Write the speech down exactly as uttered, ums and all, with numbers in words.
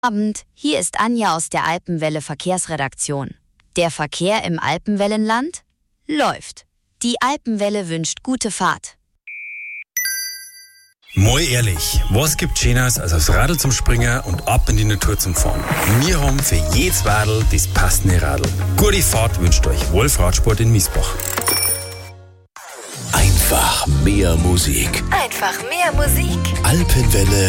Abend, hier ist Anja aus der Alpenwelle Verkehrsredaktion. Der Verkehr im Alpenwellenland läuft. Die Alpenwelle wünscht gute Fahrt. Mal ehrlich, was gibt Schöneres als aufs Radl zum Springen und ab in die Natur zum Fahren? Wir haben für jedes Radl das passende Radl. Gute Fahrt wünscht euch Wolf Radsport in Miesbach. Einfach mehr Musik. Einfach mehr Musik. Alpenwelle